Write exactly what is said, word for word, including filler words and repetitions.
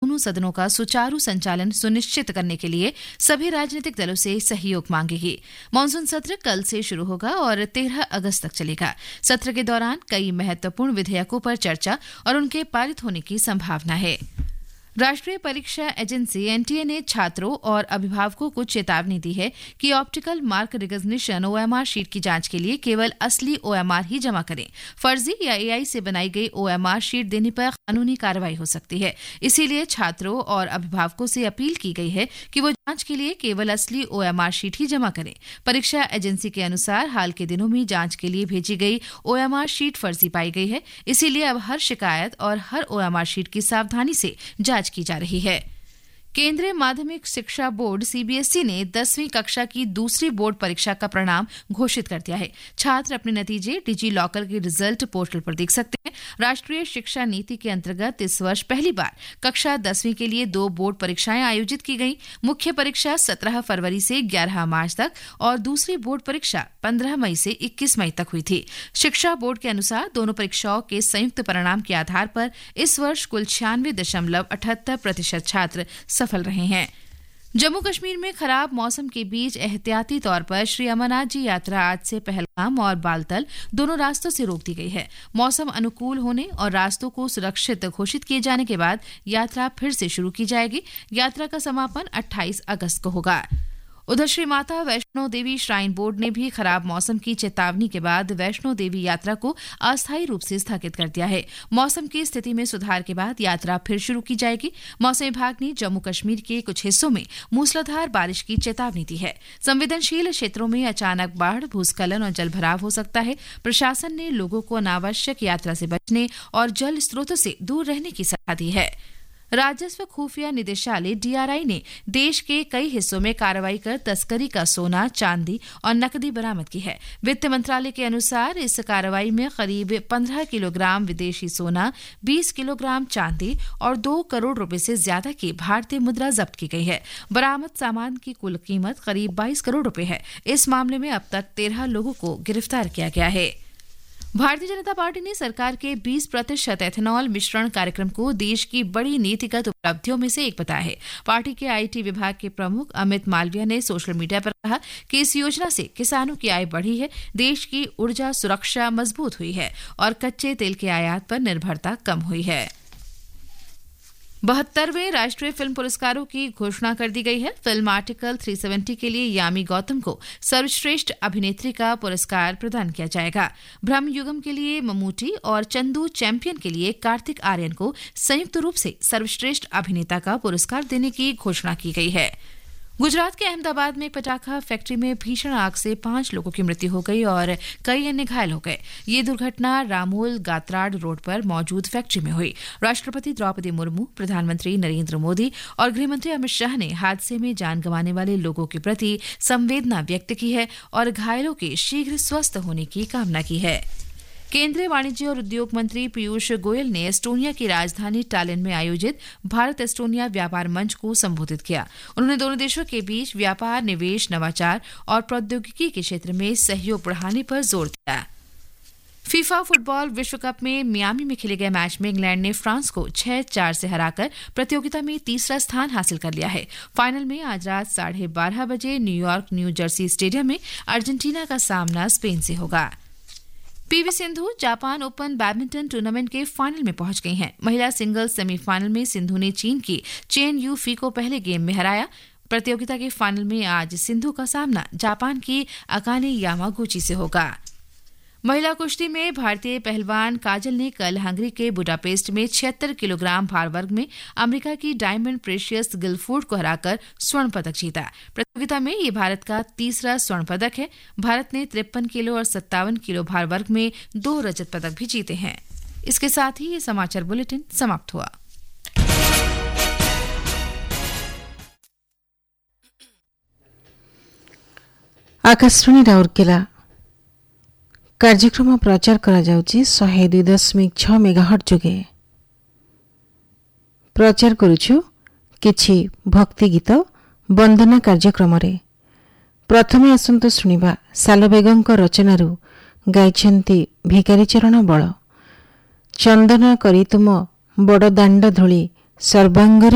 दोनों सदनों का सुचारू संचालन सुनिश्चित करने के लिए सभी राजनीतिक दलों से सहयोग मांगेगी। मानसून सत्र कल से शुरू होगा और तेरह अगस्त तक चलेगा। सत्र के दौरान कई महत्वपूर्ण विधेयकों पर चर्चा और उनके पारित होने की संभावना है। राष्ट्रीय परीक्षा एजेंसी एनटीए ने छात्रों और अभिभावकों को चेतावनी दी है कि optical mark recognition OMR sheet की जांच के लिए केवल असली ओएमआर ही जमा करें। फर्जी या एआई से बनाई गई ओएमआर शीट देने पर कानूनी कार्रवाई हो सकती है। इसीलिए छात्रों और अभिभावकों से अपील की गई है कि वो जांच के लिए केवल असली ओएमआर शीट ही जमा करें। परीक्षा एजेंसी के अनुसार हाल के दिनों में जांच के लिए भेजी गई ओएमआर शीट फर्जी पाई गई है। इसीलिए अब हर शिकायत और हर ओएमआर शीट की सावधानी से जांच की जा रही है। केंद्रीय माध्यमिक शिक्षा बोर्ड सीबीएसई ने दसवीं कक्षा की दूसरी बोर्ड परीक्षा का परिणाम घोषित कर दिया है। छात्र अपने नतीजे डिजी लॉकर के रिजल्ट पोर्टल पर देख सकते हैं। राष्ट्रीय शिक्षा नीति के अंतर्गत इस वर्ष पहली बार कक्षा दसवीं के लिए दो बोर्ड परीक्षाएं आयोजित की गई। मुख्य परीक्षा सत्रह फरवरी से ग्यारह मार्च तक और दूसरी बोर्ड परीक्षा पंद्रह मई से इक्कीस मई तक हुई थी। शिक्षा बोर्ड के अनुसार दोनों परीक्षाओं के संयुक्त परिणाम के आधार पर इस वर्ष कुल छियानवे दशमलव अठहत्तर प्रतिशत छात्र सफल रहे हैं। जम्मू कश्मीर में खराब मौसम के बीच एहतियाती तौर पर श्री अमरनाथ जी यात्रा आज से पहलगाम और बालतल दोनों रास्तों से रोक दी गई है। मौसम अनुकूल होने और रास्तों को सुरक्षित घोषित किए जाने के बाद यात्रा फिर से शुरू की जाएगी। यात्रा का समापन अट्ठाईस अगस्त को होगा। उधर श्री माता वैष्णो देवी श्राइन बोर्ड ने भी खराब मौसम की चेतावनी के बाद वैष्णो देवी यात्रा को अस्थायी रूप से स्थगित कर दिया है। मौसम की स्थिति में सुधार के बाद यात्रा फिर शुरू की जाएगी। मौसम विभाग ने जम्मू कश्मीर के कुछ हिस्सों में मूसलाधार बारिश की चेतावनी दी है। संवेदनशील क्षेत्रों में अचानक बाढ़, भूस्खलन और जलभराव हो सकता है। प्रशासन ने लोगों को अनावश्यक यात्रा से बचने और जल स्रोतों से दूर रहने की सलाह दी है। राजस्व खुफिया निदेशालय डीआरआई ने देश के कई हिस्सों में कार्रवाई कर तस्करी का सोना, चांदी और नकदी बरामद की है। वित्त मंत्रालय के अनुसार इस कार्रवाई में करीब पंद्रह किलोग्राम विदेशी सोना, बीस किलोग्राम चांदी और दो करोड़ रुपए से ज्यादा की भारतीय मुद्रा जब्त की गई है। बरामद सामान की कुल कीमत करीब बाईस करोड़ रुपए है। इस मामले में अब तक तेरह लोगों को गिरफ्तार किया गया है। भारतीय जनता पार्टी ने सरकार के बीस प्रतिशत एथेनॉल मिश्रण कार्यक्रम को देश की बड़ी नीतिगत उपलब्धियों में से एक बताया है। पार्टी के आईटी विभाग के प्रमुख अमित मालवीय ने सोशल मीडिया पर कहा कि इस योजना से किसानों की आय बढ़ी है, देश की ऊर्जा सुरक्षा मजबूत हुई है और कच्चे तेल के आयात पर निर्भरता कम हुई है। बहत्तरवें राष्ट्रीय फिल्म पुरस्कारों की घोषणा कर दी गई है। फिल्म आर्टिकल तीन सौ सत्तर के लिए यामी गौतम को सर्वश्रेष्ठ अभिनेत्री का पुरस्कार प्रदान किया जाएगा। ब्रह्मयुगम के लिए ममूटी और चंदू चैंपियन के लिए कार्तिक आर्यन को संयुक्त रूप से सर्वश्रेष्ठ अभिनेता का पुरस्कार देने की घोषणा की गई है। गुजरात के अहमदाबाद में पटाखा फैक्ट्री में भीषण आग से पांच लोगों की मृत्यु हो गई और कई अन्य घायल हो गए। ये दुर्घटना रामोल गात्राड रोड पर मौजूद फैक्ट्री में हुई। राष्ट्रपति द्रौपदी मुर्मू, प्रधानमंत्री नरेंद्र मोदी और गृहमंत्री अमित शाह ने हादसे में जान गंवाने वाले लोगों के प्रति संवेदना व्यक्त की है और घायलों के शीघ्र स्वस्थ होने की कामना की है। केंद्रीय वाणिज्य और उद्योग मंत्री पीयूष गोयल ने एस्टोनिया की राजधानी टालिन में आयोजित भारत एस्टोनिया व्यापार मंच को संबोधित किया। उन्होंने दोनों देशों के बीच व्यापार, निवेश, नवाचार और प्रौद्योगिकी के क्षेत्र में सहयोग बढ़ाने पर जोर दिया। फीफा फुटबॉल विश्व कप में मियामी में खेले गए मैच में इंग्लैंड ने फ्रांस को छह चार से हराकर प्रतियोगिता में तीसरा स्थान हासिल कर लिया है। फाइनल में आज रात साढ़े बारह बजे न्यूयॉर्क न्यू जर्सी स्टेडियम में अर्जेंटीना का सामना स्पेन से होगा। PV Sindhu Japan open badminton tournament के फाइनल में पहुंच गई हैं। महिला सिंगल्स सेमीफाइनल में सिंधु ने चीन की चेन यू फी को पहले गेम में हराया। प्रतियोगिता के फाइनल में आज सिंधु का सामना जापान की अकाने यामागुची से होगा। महिला कुश्ती में भारतीय पहलवान काजल ने कल हंगरी के बुडापेस्ट में छिहत्तर किलोग्राम भार वर्ग में अमेरिका की डायमंड प्रेशियस गिलफोर्ड को हराकर स्वर्ण पदक जीता। प्रतियोगिता में ये भारत का तीसरा स्वर्ण पदक है। भारत ने तिरपन किलो और सत्तावन किलो भार वर्ग में दो रजत पदक भी जीते हैं। इसके साथ ही ये समाचार बुलेटिन समाप्त हुआ। आकाशवाणी राउरकेला कार्यक्रम प्रचार करा जाउची शहे दुई दशमिक छ मेगाहर्ट्ज जोगे प्रचार करुछु किछि भक्ति गीत वंदना कार्यक्रम रे। प्रथमे आसंतु शुणिबा सालबेगंक रचनारू गाइछन्ति भिकारी चरण बळ। चंदन करी तुम बड़ दाण्ड धूली सर्वांगरे